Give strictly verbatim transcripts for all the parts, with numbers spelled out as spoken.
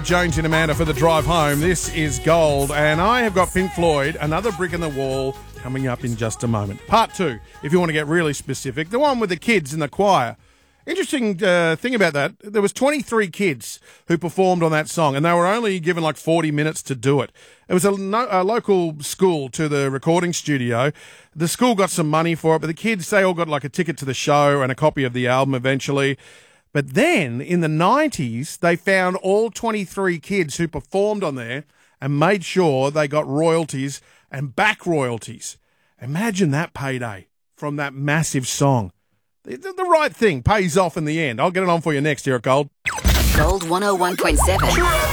Jones and Amanda for the drive home. This is Gold, and I have got Pink Floyd, Another Brick in the Wall, coming up in just a moment. Part two, if you want to get really specific, the one with the kids in the choir. Interesting uh, thing about that, there was twenty-three kids who performed on that song, and they were only given like forty minutes to do it. It was a, no, a local school to the recording studio. The school got some money for it, but the kids, they all got like a ticket to the show and a copy of the album eventually. But then in the nineties, they found all twenty-three kids who performed on there and made sure they got royalties and back royalties. Imagine that payday from that massive song. The, the, the right thing pays off in the end. I'll get it on for you next here at Gold. Gold one oh one point seven.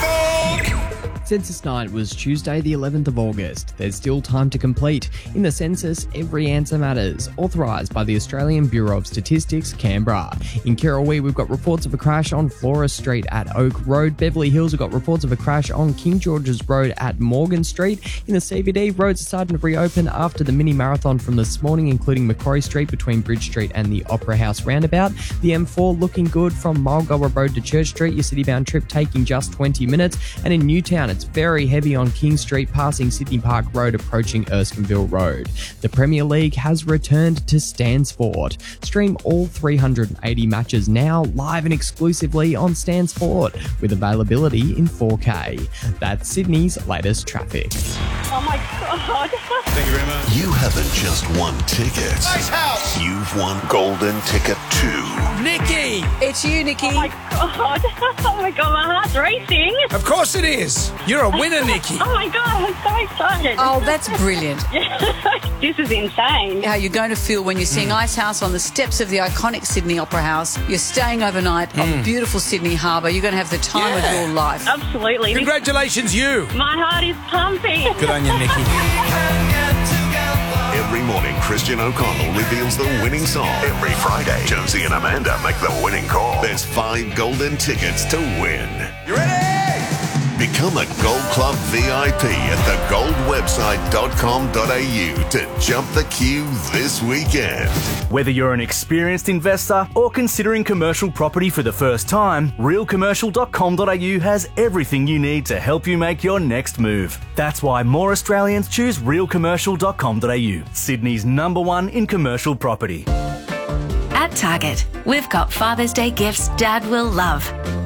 Census night was Tuesday the eleventh of August. There's still time to complete. In the census, every answer matters. Authorised by the Australian Bureau of Statistics, Canberra. In Kirrawee, we've got reports of a crash on Flora Street at Oak Road. Beverly Hills, we've got reports of a crash on King George's Road at Morgan Street. In the C B D, roads are starting to reopen after the mini marathon from this morning, including Macquarie Street between Bridge Street and the Opera House roundabout. The M four looking good from Mulgoa Road to Church Street. Your city-bound trip taking just twenty minutes. And in Newtown, it's very heavy on King Street, passing Sydney Park Road, approaching Erskineville Road. The Premier League has returned to Stan Sport. Stream all three hundred eighty matches now live and exclusively on Stan Sport, with availability in four K. That's Sydney's latest traffic. Oh my God. Thank you very much. You haven't just won tickets. Nice house. You've won Golden Ticket two. Nikki! It's you, Nikki. Oh my God. Oh my God, my heart's racing. Of course it is. You're a winner, Nikki. Oh my God, I'm so excited. Oh, that's brilliant. This is insane. How you're going to feel when you're seeing Ice House on the steps of the iconic Sydney Opera House. You're staying overnight on beautiful Sydney Harbour. You're going to have the time Yeah. of your life. Absolutely. Congratulations, you. My heart is pumping. Good on you, Nikki. Every morning, Christian O'Connell reveals the winning song. Every Friday, Jonesy and Amanda make the winning call. There's five golden tickets to win. You ready? Become a Gold Club V I P at the gold website dot com dot a u to jump the queue this weekend. Whether you're an experienced investor or considering commercial property for the first time, real commercial dot com dot a u has everything you need to help you make your next move. That's why more Australians choose real commercial dot com dot a u, Sydney's number one in commercial property. At Target, we've got Father's Day gifts Dad will love.